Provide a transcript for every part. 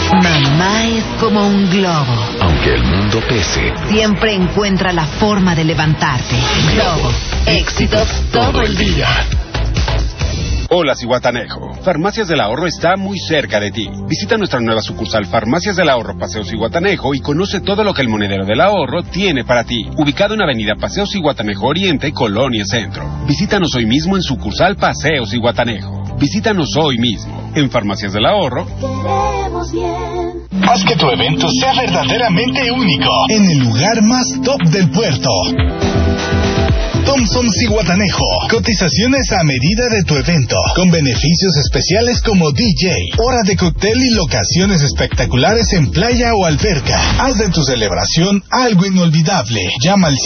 Mamá es como un globo. Aunque el mundo pese, siempre encuentra la forma de levantarte. Globo, éxitos todo el día. Hola, Zihuatanejo. Farmacias del Ahorro está muy cerca de ti. Visita nuestra nueva sucursal Farmacias del Ahorro Paseo Zihuatanejo y conoce todo lo que el Monedero del Ahorro tiene para ti. Ubicado en Avenida Paseo Zihuatanejo Oriente, Colonia Centro. Visítanos hoy mismo en sucursal Paseo Zihuatanejo. Visítanos hoy mismo en Farmacias del Ahorro. Queremos bien. Haz que tu evento sea verdaderamente único en el lugar más top del puerto. Thompson Zihuatanejo. Cotizaciones a medida de tu evento, con beneficios especiales como DJ, hora de cóctel y locaciones espectaculares en playa o alberca. Haz de tu celebración algo inolvidable. Llama al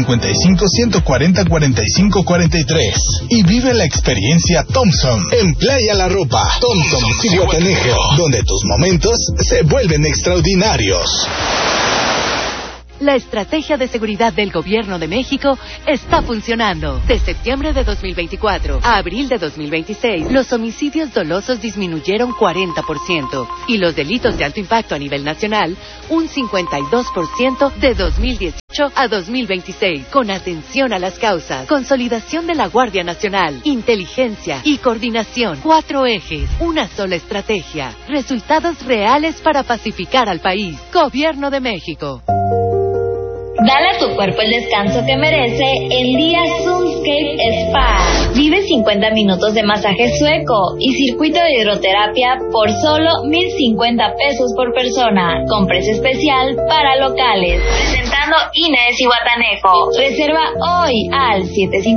755-140-4543 y vive la experiencia Thompson en Playa La Ropa. Thompson Zihuatanejo, donde tus momentos se vuelven extraordinarios. La estrategia de seguridad del Gobierno de México está funcionando. De septiembre de 2024 a abril de 2026, los homicidios dolosos disminuyeron 40% y los delitos de alto impacto a nivel nacional un 52% de 2018 a 2026. Con atención a las causas, consolidación de la Guardia Nacional, inteligencia y coordinación. 4 ejes, una sola estrategia. Resultados reales para pacificar al país. Gobierno de México. Dale a tu cuerpo el descanso que merece en Día Sunscape Spa. Vive 50 minutos de masaje sueco y circuito de hidroterapia por solo $1,050 por persona, con precio especial para locales. Presentando INE Zihuatanejo. Reserva hoy al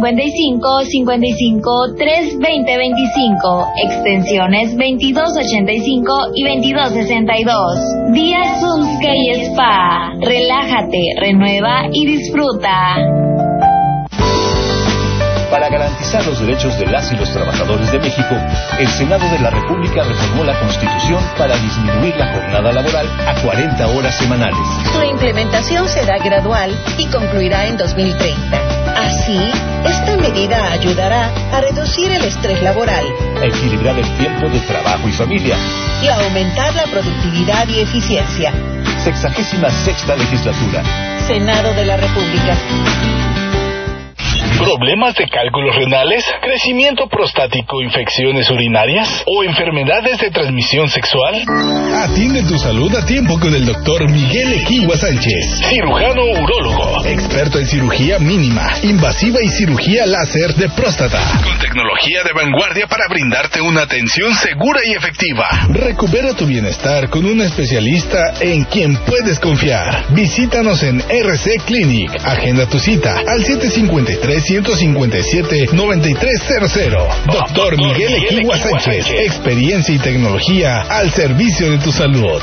755-55-320-25, extensiones 2285 y 2262. Día Sunscape Spa. Relájate, renueva y disfruta. Para garantizar los derechos de las y los trabajadores de México, el Senado de la República reformó la Constitución para disminuir la jornada laboral a 40 horas semanales. Su implementación será gradual y concluirá en 2030. Así, esta medida ayudará a reducir el estrés laboral, a equilibrar el tiempo de trabajo y familia y a aumentar la productividad y eficiencia. 66ª legislatura. Senado de la República. ¿Problemas de cálculos renales? ¿Crecimiento prostático, infecciones urinarias? ¿O enfermedades de transmisión sexual? Atiende tu salud a tiempo con el doctor Miguel Equigua Sánchez, cirujano urólogo, experto en cirugía mínima, invasiva y cirugía láser de próstata, con tecnología de vanguardia para brindarte una atención segura y efectiva. Recupera tu bienestar con un especialista en quien puedes confiar. Visítanos en RC Clinic. Agenda tu cita al 753-157-9300. Doctor Miguel Equigua Sánchez. Experiencia y tecnología al servicio de tu salud.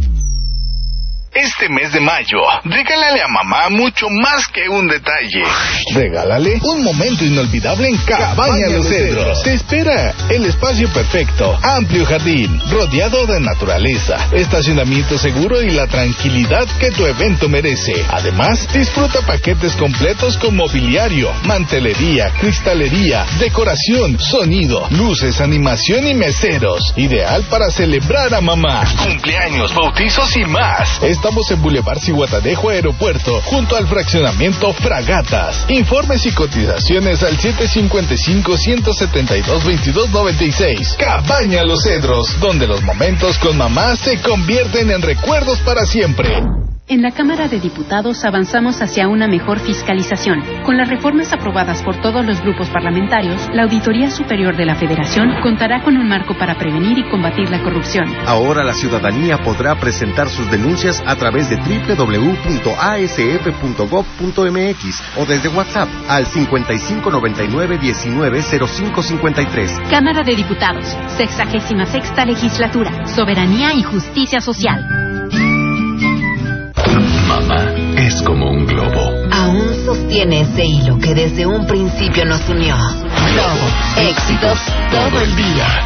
Este mes de mayo, regálale a mamá mucho más que un detalle. Regálale un momento inolvidable en Cabaña Los Cedros. Te espera el espacio perfecto, amplio jardín, rodeado de naturaleza, estacionamiento seguro y la tranquilidad que tu evento merece. Además, disfruta paquetes completos con mobiliario, mantelería, cristalería, decoración, sonido, luces, animación y meseros. Ideal para celebrar a mamá, cumpleaños, bautizos y más. Estamos en Boulevard Zihuatanejo Aeropuerto, junto al fraccionamiento Fragatas. Informes y cotizaciones al 755-172-2296. Cabaña Los Cedros, donde los momentos con mamá se convierten en recuerdos para siempre. En la Cámara de Diputados avanzamos hacia una mejor fiscalización. Con las reformas aprobadas por todos los grupos parlamentarios, la Auditoría Superior de la Federación contará con un marco para prevenir y combatir la corrupción. Ahora la ciudadanía podrá presentar sus denuncias a través de www.asf.gov.mx o desde WhatsApp al 5599-190553. Cámara de Diputados, 66ª Legislatura, Soberanía y Justicia Social. Mamá es como un globo. Aún sostiene ese hilo que desde un principio nos unió. Globo, éxitos todo el día.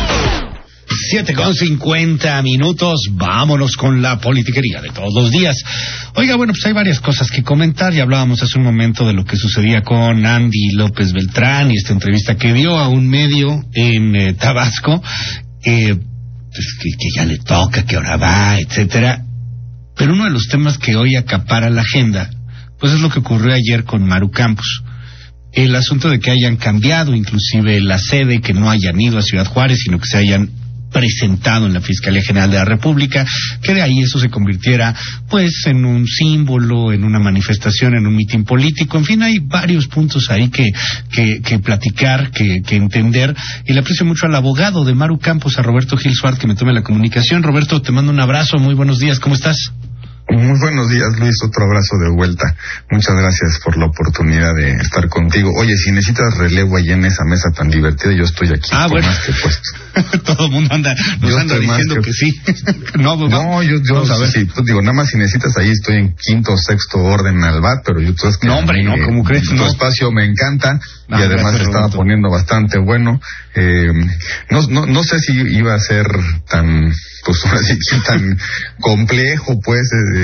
7:50. Vámonos con la politiquería de todos los días. Oiga, bueno, pues hay varias cosas que comentar. Ya hablábamos hace un momento de lo que sucedía con Andy López Beltrán y esta entrevista que dio a un medio en Tabasco. pues, que ya le toca, que ahora va, etcétera. Pero uno de los temas que hoy acapara la agenda, pues es lo que ocurrió ayer con Maru Campos. El asunto de que hayan cambiado inclusive la sede, que no hayan ido a Ciudad Juárez, sino que se hayan presentado en la Fiscalía General de la República, que de ahí eso se convirtiera pues en un símbolo, en una manifestación, en un mitin político. En fin, hay varios puntos ahí que platicar, que entender, y le aprecio mucho al abogado de Maru Campos, a Roberto Gil Suárez, que me tome la comunicación. Roberto, te mando un abrazo, muy buenos días, ¿cómo estás? Muy buenos días, Luis, otro abrazo de vuelta. Muchas gracias por la oportunidad de estar contigo. Oye, si necesitas relevo ahí en esa mesa tan divertida, yo estoy aquí. Bueno. Más que puesto. Todo el mundo anda diciendo que sí. yo sabes, sí, digo, nada más si necesitas ahí estoy en quinto o sexto orden al bat, pero yo sabes que ¿cómo crees? Tu espacio me encanta y además se estaba poniendo bastante bueno. No sé si iba a ser tan, pues así tan complejo, pues,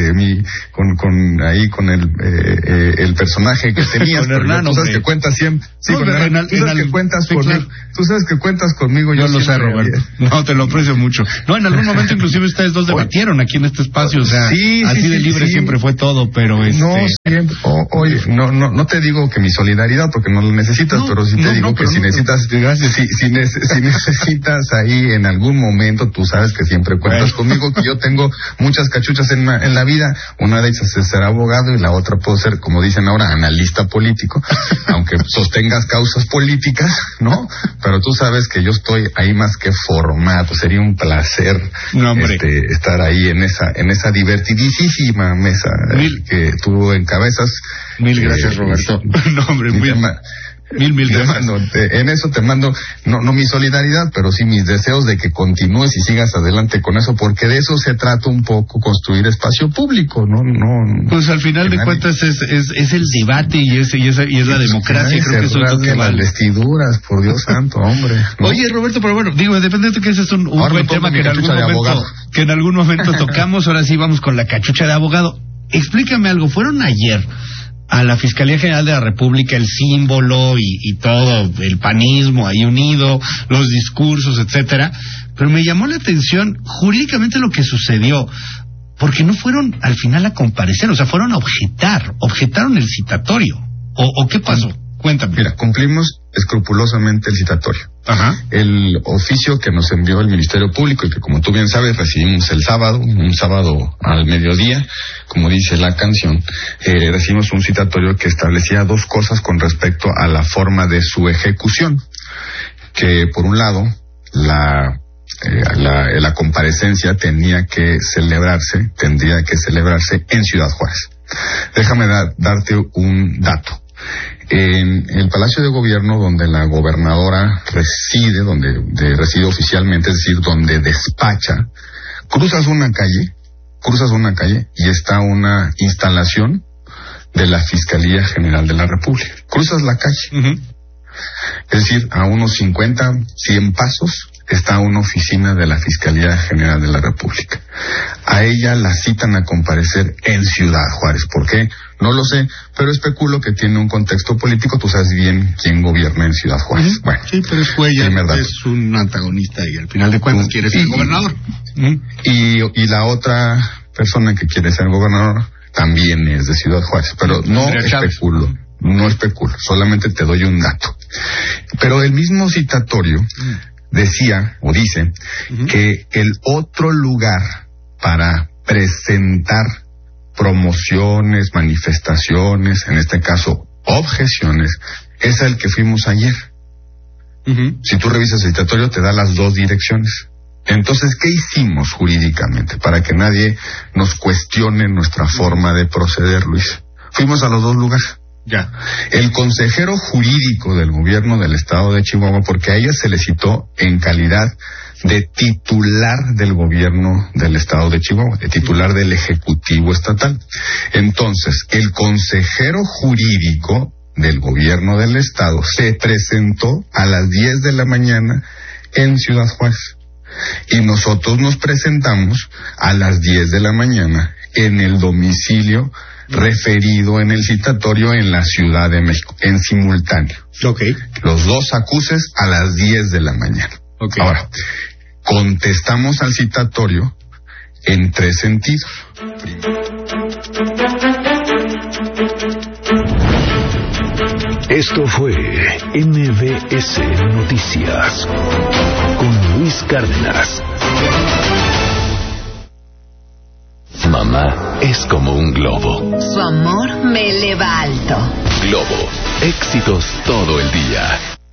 con el personaje que tenías. Con Hernán, tú sabes que cuentas siempre. Sí, no, con Hernán, tú sabes que cuentas conmigo. Claro. Tú sabes que cuentas conmigo. Yo lo sé, Roberto. No, te lo aprecio mucho. No, en algún momento inclusive ustedes dos debatieron aquí en este espacio, o sea, así de libre siempre fue todo, pero No, siempre. Oye, no te digo que mi solidaridad, porque no lo necesitas, pero sí te digo que si necesitas, si necesitas ahí en algún momento, tú sabes que siempre cuentas conmigo, que yo tengo muchas cachuchas en la vida. Una de ellas es ser abogado y la otra puedo ser, como dicen ahora, analista político, aunque sostengas causas políticas, ¿no? Pero tú sabes que yo estoy ahí más que formado. Sería un placer estar ahí en esa divertidísima mesa que tú encabezas. Mil gracias, Roberto. Mil gracias. En eso te mando, no mi solidaridad, pero sí mis deseos de que continúes y sigas adelante con eso, porque de eso se trata un poco, construir espacio público, no. Pues al final de cuentas es el debate y es la democracia, creo que eso es lo que vale. Las vestiduras, por Dios santo, hombre. ¿No? Oye, Roberto, pero bueno, digo, independientemente que ese es un buen tema que en algún momento tocamos, ahora sí vamos con la cachucha de abogado. Explícame algo, fueron ayer a la Fiscalía General de la República, el símbolo y todo, el panismo ahí unido, los discursos, etcétera, pero me llamó la atención jurídicamente lo que sucedió, porque no fueron al final a comparecer, o sea, fueron a objetaron el citatorio, o ¿qué pasó? Cuéntame. Mira, cumplimos escrupulosamente el citatorio. Ajá. El oficio que nos envió el Ministerio Público y que, como tú bien sabes, recibimos un sábado al mediodía, como dice la canción, recibimos un citatorio que establecía dos cosas con respecto a la forma de su ejecución. Que, por un lado, la comparecencia tendría que celebrarse en Ciudad Juárez. Déjame darte un dato. En el Palacio de Gobierno, donde la gobernadora reside, donde reside oficialmente, es decir, donde despacha, cruzas una calle y está una instalación de la Fiscalía General de la República. Cruzas la calle. Uh-huh. Es decir, a unos 50, 100 pasos está una oficina de la Fiscalía General de la República. A ella la citan a comparecer en Ciudad Juárez. ¿Por qué? No lo sé, pero especulo que tiene un contexto político. Tú sabes bien quién gobierna en Ciudad Juárez. Uh-huh. Bueno, sí, pero es un antagonista y al final de cuentas quiere ser gobernador. Uh-huh. Y la otra persona que quiere ser gobernador también es de Ciudad Juárez, pero no especulo, solamente te doy un dato. Pero el mismo citatorio decía o dice que el otro lugar para presentar promociones, manifestaciones, en este caso objeciones, es el que fuimos ayer. Uh-huh. Si tú revisas el citatorio te da las dos direcciones. Entonces, ¿qué hicimos jurídicamente para que nadie nos cuestione nuestra forma de proceder, Luis? Fuimos a los dos lugares. Ya. El consejero jurídico del gobierno del estado de Chihuahua, porque a ella se le citó en calidad de titular del gobierno del estado de Chihuahua, de titular del Ejecutivo Estatal. Entonces, el consejero jurídico del gobierno del estado se presentó a las 10 de la mañana en Ciudad Juárez. Y nosotros nos presentamos a las 10 de la mañana en el domicilio referido en el citatorio en la Ciudad de México, en simultáneo. Okay. Los dos acuses a las 10 de la mañana. Okay. Ahora, contestamos al citatorio en 3 sentidos. Esto fue MBS Noticias con Luis Cárdenas. Mamá es como un globo. Su amor me eleva alto. Globo, éxitos todo el día.